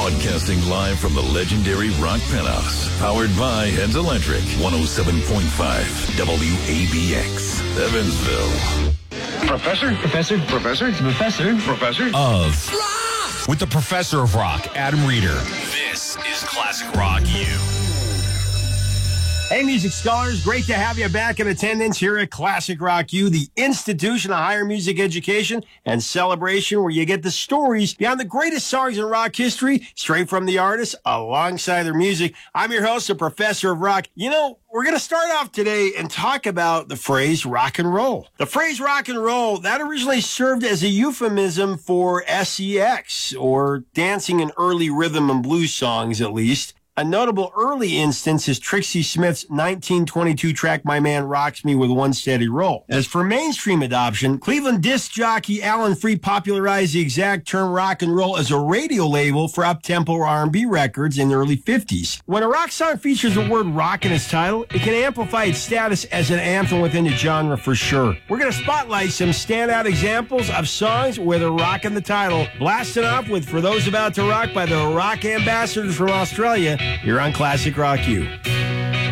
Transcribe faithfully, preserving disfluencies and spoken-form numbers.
Broadcasting live from the legendary Rock Penthouse. Powered by Heads Electric. one oh seven point five W A B X. Evansville. Professor? Professor? Professor? Professor? Professor? Of rock! With the Professor of Rock, Adam Reeder. This is Classic Rock U. Hey, music scholars, great to have you back in attendance here at Classic Rock U, the institution of higher music education and celebration where you get the stories behind the greatest songs in rock history, straight from the artists, alongside their music. I'm your host, the Professor of Rock. You know, we're going to start off today and talk about the phrase rock and roll. The phrase rock and roll, that originally served as a euphemism for sex, or dancing in early rhythm and blues songs, at least. A notable early instance is Trixie Smith's nineteen twenty-two track, My Man Rocks Me with One Steady Roll. As for mainstream adoption, Cleveland disc jockey Alan Free popularized the exact term rock and roll as a radio label for up-tempo R and B records in the early fifties. When a rock song features the word rock in its title, it can amplify its status as an anthem within the genre for sure. We're going to spotlight some standout examples of songs with a rock in the title, blasting off with For Those About to Rock by the Rock Ambassadors from Australia, here on Classic Rock U.